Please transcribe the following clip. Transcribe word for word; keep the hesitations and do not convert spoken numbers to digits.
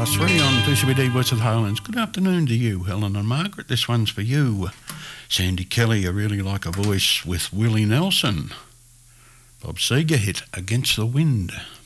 past three on two C B D West of Highlands. Good afternoon to you, Helen and Margaret. This one's for you. Sandy Kelly, I really like a voice with Willie Nelson. Bob Seger hit Against the Wind.